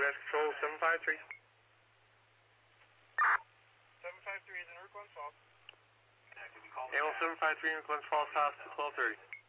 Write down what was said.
Dispatch Control 753. 753 is in Glens Falls. Animal 753 in Glens Falls Hospital 1230.